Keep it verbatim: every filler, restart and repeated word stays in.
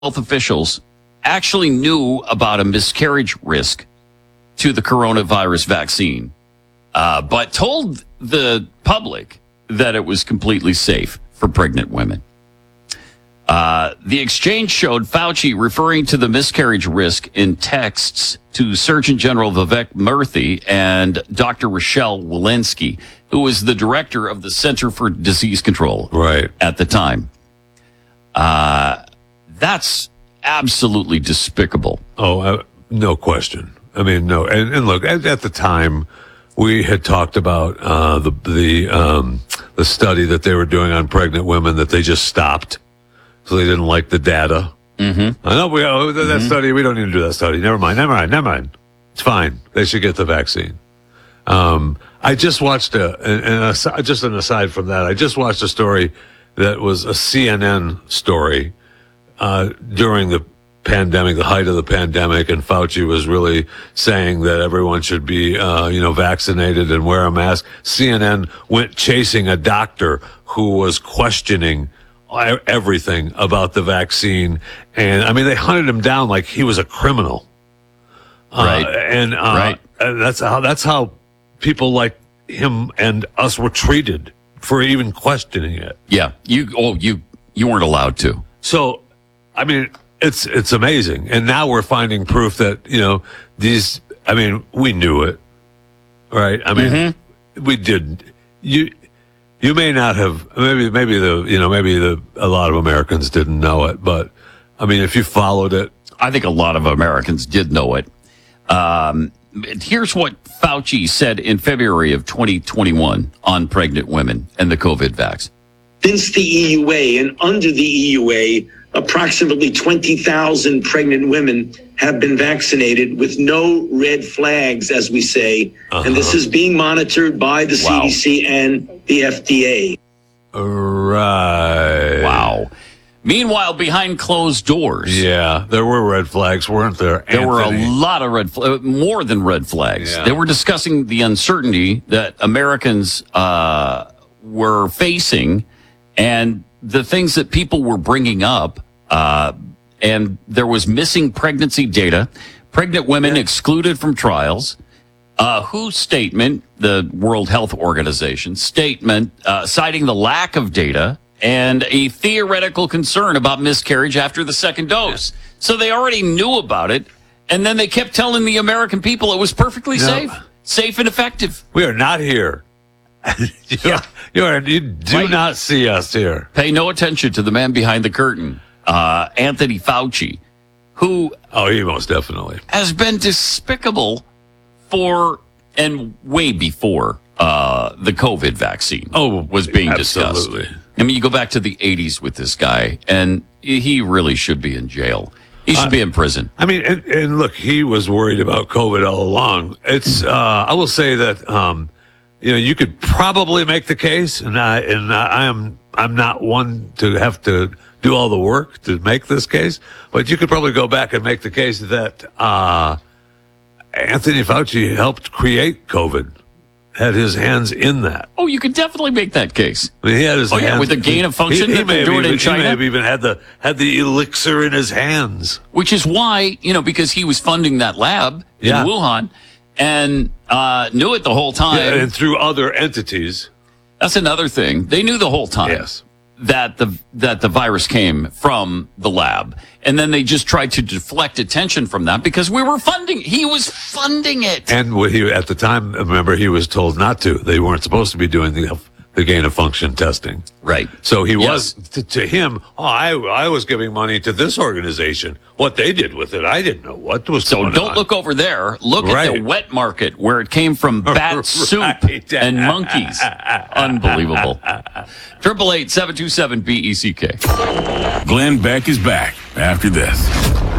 health officials actually knew about a miscarriage risk to the coronavirus vaccine, uh, but told the public that it was completely safe for pregnant women. Uh, the exchange showed Fauci referring to the miscarriage risk in texts to Surgeon General Vivek Murthy and Doctor Rochelle Walensky, who was the director of the Center for Disease Control right. at the time. Uh, that's absolutely despicable. Oh, uh, no question. I mean, no. And, and look, at, at the time, we had talked about uh, the the um, the study that they were doing on pregnant women that they just stopped. So they didn't like the data. Mm-hmm. I know we oh, that mm-hmm. study. We don't need to do that study. Never mind. Never mind. Never mind. It's fine. They should get the vaccine. Um, I just watched a, and, and a, just an aside from that, I just watched a story that was a C N N story uh, during the pandemic, the height of the pandemic, and Fauci was really saying that everyone should be, uh, you know, vaccinated and wear a mask. C N N went chasing a doctor who was questioning everything about the vaccine. And I mean, they hunted him down like he was a criminal. Right. Uh, and, uh, right. and that's how, that's how people like him and us were treated for even questioning it. Yeah. You, oh, you, you weren't allowed to. So, I mean, it's, it's amazing. And now we're finding proof that, you know, these, I mean, we knew it, right? I mean, mm-hmm. we did. You, You may not have, maybe, maybe the, you know, maybe the, a lot of Americans didn't know it, but I mean, if you followed it. I think a lot of Americans did know it. Um, here's what Fauci said in February of twenty twenty-one on pregnant women and the COVID vax. Since the E U A and under the E U A, approximately twenty thousand pregnant women have been vaccinated with no red flags, as we say. Uh-huh. And this is being monitored by the wow. C D C and the F D A. Right. Wow. Meanwhile, behind closed doors. Yeah, there were red flags, weren't there, Anthony? There were a lot of red flags, more than red flags. Yeah. They were discussing the uncertainty that Americans uh, were facing and the things that people were bringing up. Uh, and there was missing pregnancy data, pregnant women yeah. excluded from trials. Uh, W H O statement, the World Health Organization statement, uh, citing the lack of data and a theoretical concern about miscarriage after the second dose. Yeah. So they already knew about it, and then they kept telling the American people it was perfectly no. safe, safe and effective. We are not here. you, yeah. you, are, you do right. not see us here. Pay no attention to the man behind the curtain, uh, Anthony Fauci, who oh, he most definitely has been despicable for and way before uh, the COVID vaccine oh, was being absolutely. discussed. I mean, you go back to the eighties with this guy, and he really should be in jail. He should uh, be in prison. I mean, and, and look, he was worried about COVID all along. It's, uh, I will say that, um, you know, you could probably make the case, and I, and I am, I'm not one to have to do all the work to make this case, but you could probably go back and make the case that, uh, Anthony Fauci helped create COVID, had his hands in that. Oh, you could definitely make that case. I mean, he had his oh, hands. Yeah, with the gain of function he, he that they're doing even, in China. He may have even had the, had the elixir in his hands. Which is why, you know, because he was funding that lab yeah. in Wuhan and uh, knew it the whole time. Yeah, and through other entities. That's another thing. They knew the whole time. Yes. that the that the virus came from the lab. And then they just tried to deflect attention from that because we were funding. He was funding it. And what he, at the time, remember, he was told not to. They weren't supposed to be doing the, the gain of function testing. Right. So he yes. was, to, to him, oh, I, I was giving money to this organization. What they did with it, I didn't know what was so going on. So don't look over there. Look right. at the wet market where it came from bat right. soup and monkeys. Unbelievable. Triple eight seven two seven B E C K. Glenn Beck is back after this.